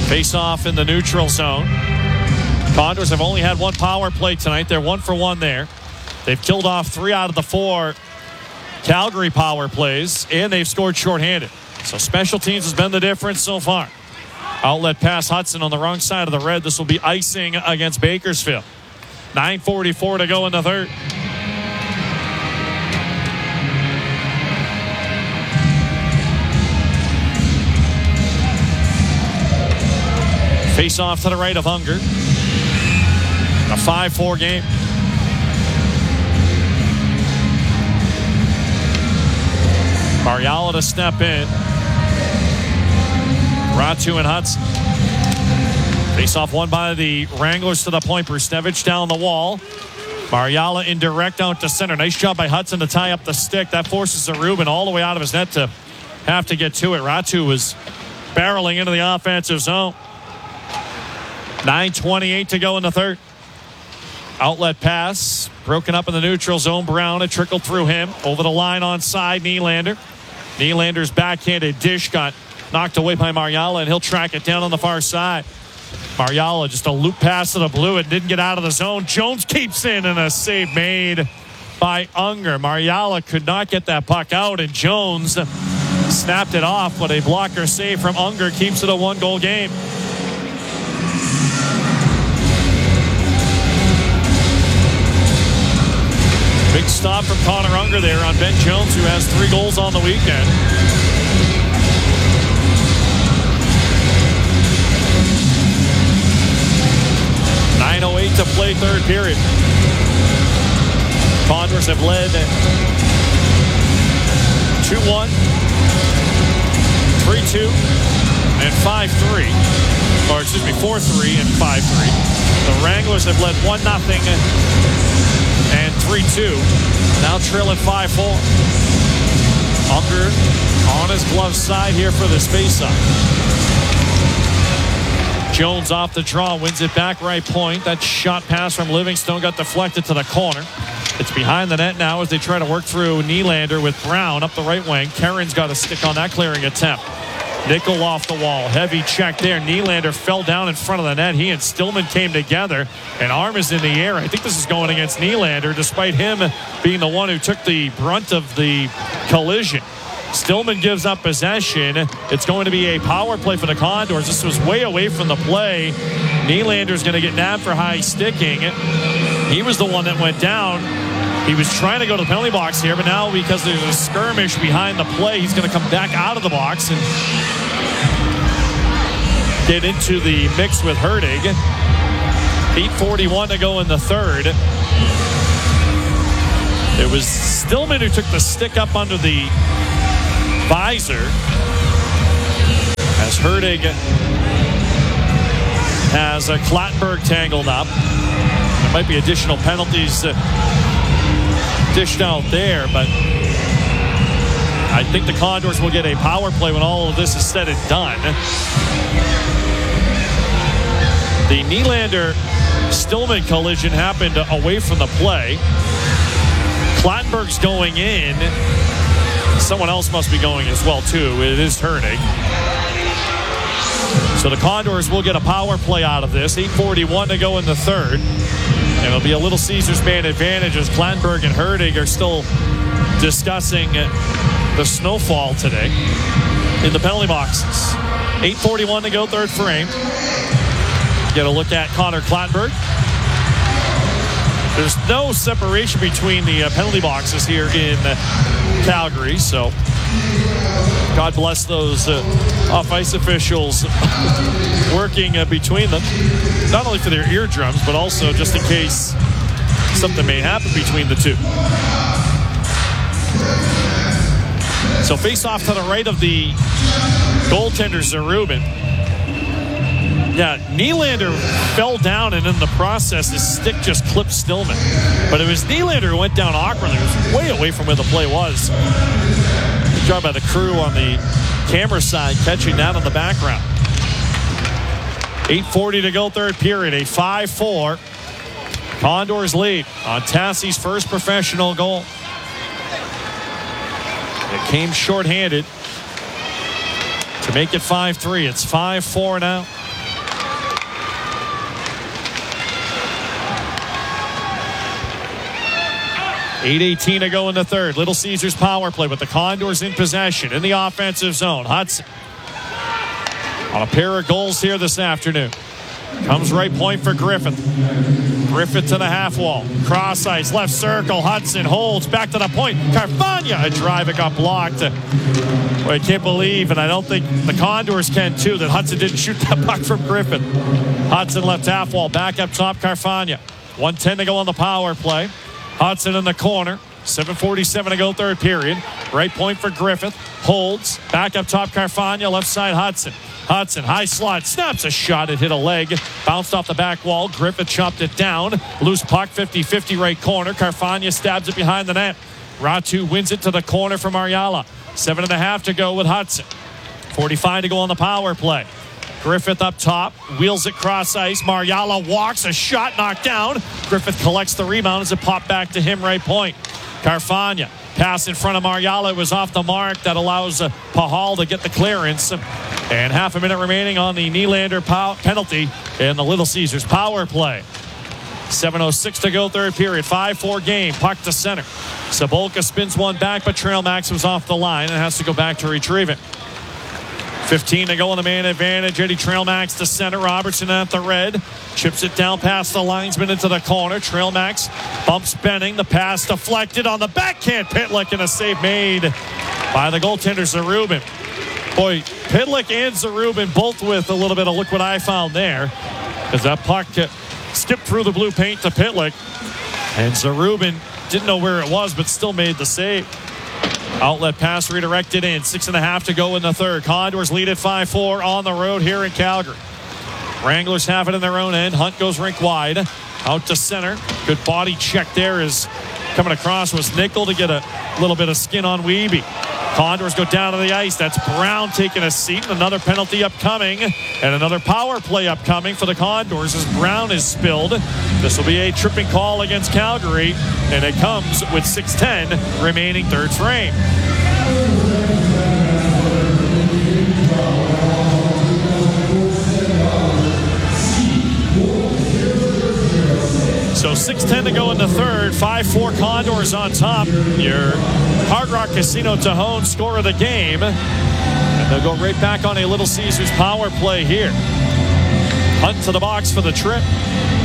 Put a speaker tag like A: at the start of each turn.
A: Face off in the neutral zone. Condors have only had one power play tonight. They're 1 for 1 there. They've killed off 3 out of the 4 Calgary power plays, and they've scored shorthanded. So special teams has been the difference so far. Outlet pass Hudson on the wrong side of the red. This will be icing against Bakersfield. 9:44 to go in the third. Face off to the right of Unger. A 5-4 game. Mariala to step in. Ratu and Hudson. Face off won by the Wranglers to the point. Brustevich down the wall. Mariala indirect out to center. Nice job by Hudson to tie up the stick. That forces Zarubin all the way out of his net to have to get to it. Ratu was barreling into the offensive zone. 9:28 to go in the third. Outlet pass. Broken up in the neutral zone. Brown, it trickled through him. Over the line on side, Nylander. Nylander's backhanded dish got knocked away by Mariala, and he'll track it down on the far side. Mariala just a loop pass to the blue. It didn't get out of the zone. Jones keeps in, and a save made by Unger. Mariala could not get that puck out, and Jones snapped it off, but a blocker save from Unger keeps it a 1-goal game. Big stop from Connor Unger there on Ben Jones, who has 3 goals on the weekend. .908 to play third period. Condors have led 2-1, 3-2, and 5-3. Or excuse me, 4-3 and 5-3. The Wranglers have led 1-0 and 3-2. Now trailing 5-4. Unger on his glove side here for this faceoff. Jones off the draw, wins it back right point. That shot pass from Livingstone got deflected to the corner. It's behind the net now as they try to work through Nylander with Brown up the right wing. Karen's got a stick on that clearing attempt. Nickel off the wall. Heavy check there. Nylander fell down in front of the net. He and Stillman came together. An arm is in the air. I think this is going against Nylander, despite him being the one who took the brunt of the collision. Stillman gives up possession. It's going to be a power play for the Condors. This was way away from the play. Nylander's going to get nabbed for high sticking. He was the one that went down. He was trying to go to the penalty box here, but now because there's a skirmish behind the play, he's going to come back out of the box and get into the mix with Hertig. 8:41 to go in the third. It was Stillman who took the stick up under the visor as Hertig has a Klattenberg tangled up. There might be additional penalties dished out there, but I think the Condors will get a power play when all of this is said and done. The Nylander-Stillman collision happened away from the play. Klattenberg's going in. Someone else must be going as well, too. It is Hertig. So the Condors will get a power play out of this. 8:41 to go in the third. And it'll be a Little Caesars man advantage as Klattenberg and Hertig are still discussing the snowfall today in the penalty boxes. 8:41 to go, third frame. Get a look at Connor Klattenberg. There's no separation between the penalty boxes here in Calgary, so God bless those off-ice officials working between them, not only for their eardrums, but also just in case something may happen between the two. So face off to the right of the goaltender, Zarubin. Yeah, Nylander fell down, and in the process, his stick just clipped Stillman. But it was Nylander who went down awkwardly. It was way away from where the play was. Good job by the crew on the camera side, catching that on the background. 8:40 to go, third period. A 5-4 Condors lead on Tassie's first professional goal. It came shorthanded to make it 5-3. It's 5-4 now. 8:18 to go in the third. Little Caesars power play with the Condors in possession in the offensive zone. Hudson on a pair of goals here this afternoon. Comes right point for Griffith. Griffith to the half wall. Cross ice, left circle. Hudson holds back to the point. Carfagna, a drive, it got blocked. Well, I can't believe, and I don't think the Condors can too, that Hudson didn't shoot that puck from Griffith. Hudson left half wall, back up top, Carfagna. 1:10 to go on the power play. Hudson in the corner. 7:47 to go third period. Right point for Griffith. Holds. Back up top, Carfagna. Left side, Hudson. Hudson, high slot, snaps a shot. It hit a leg. Bounced off the back wall. Griffith chopped it down. Loose puck, 50-50 right corner. Carfagna stabs it behind the net. Ratu wins it to the corner for Mariala. 7.5 to go with Hudson. 45 to go on the power play. Griffith up top, wheels it cross ice. Mariala walks, a shot knocked down. Griffith collects the rebound as it popped back to him, right point. Carfagna, pass in front of Mariala. It was off the mark. That allows Pahal to get the clearance. And half a minute remaining on the Nylander penalty in the Little Caesars power play. 7:06 to go third period. 5-4 game. Puck to center. Sabolka spins one back, but Trail Max was off the line and has to go back to retrieve it. 15 to go on the man advantage. Eddie Trail Max to center. Robertson at the red. Chips it down past the linesman into the corner. Trail Max bumps Benning. The pass deflected on the backhand. Pitlick, and a save made by the goaltender Zarubin. Boy, Pitlick and Zarubin both with a little bit of look what I found there. As that puck skipped through the blue paint to Pitlick. And Zarubin didn't know where it was, but still made the save. Outlet pass redirected in. 6.5 to go in the third. Condors lead at 5-4 on the road here in Calgary. Wranglers have it in their own end. Hunt goes rink wide. Out to center. Good body check there is coming across was Nickel to get a little bit of skin on Wiebe. Condors go down to the ice. That's Brown taking a seat. Another penalty upcoming. And another power play upcoming for the Condors as Brown is spilled. This will be a tripping call against Calgary. And it comes with 6:10 remaining third frame. So 6:10 to go in the third. 5-4 Condors on top. Your Hard Rock Casino Tejon score of the game. And they'll go right back on a Little Caesars power play here. Hunt to the box for the trip.